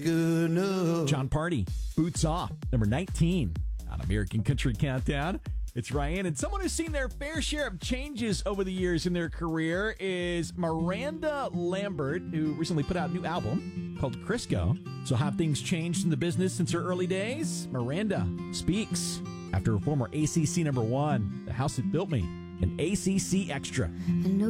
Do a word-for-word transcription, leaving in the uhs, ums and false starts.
John Party, Boots Off, number nineteen on American Country Countdown. It's Ryan, and someone who's seen their fair share of changes over the years in their career is Miranda Lambert, who recently put out a new album called Crisco. So have things changed in the business since her early days? Miranda speaks after her former A C C number one, The House That Built Me, an A C C Extra. I know